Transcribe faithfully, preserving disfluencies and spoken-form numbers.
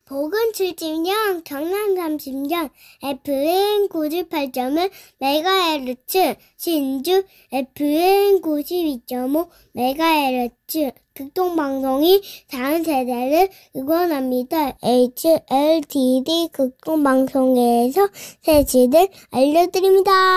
복은 칠십 년, 경남 삼십 년, 에프엠 구십팔 점 일 메가헤르츠, 신주 에프엠 구십이 점 오 메가헤르츠, 극동방송이 다음 세대를 응원합니다. 에이치엘티디 극동방송에서 새치들 알려드립니다.